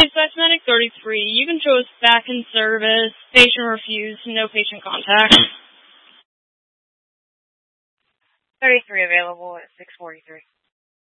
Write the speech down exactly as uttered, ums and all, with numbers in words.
Dispatch Medic thirty-three. You can show us back in service. Patient refused. No patient contact. thirty-three available at six forty-three.